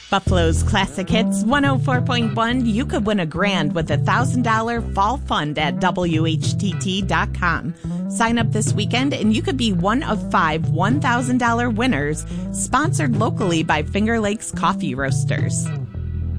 Buffalo's Classic Hits 104.1. You could win $1,000 with a $1,000 fall fund at WHTT.com. Sign up this weekend and you could be one of 5 $1,000 winners, sponsored locally by Finger Lakes Coffee Roasters.